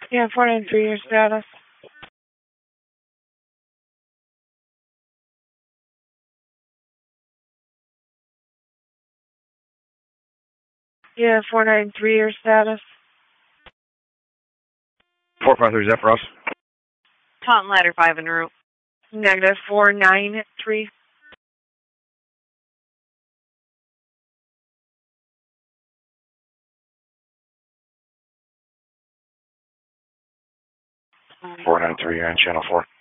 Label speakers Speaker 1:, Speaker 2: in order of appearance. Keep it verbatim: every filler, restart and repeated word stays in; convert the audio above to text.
Speaker 1: Yeah, four nine three, your status. Yeah, four nine three, your status.
Speaker 2: four five three, is that for us?
Speaker 3: Taunton Ladder five en route.
Speaker 1: Negative four nine three.
Speaker 2: four nine three, you're on channel four.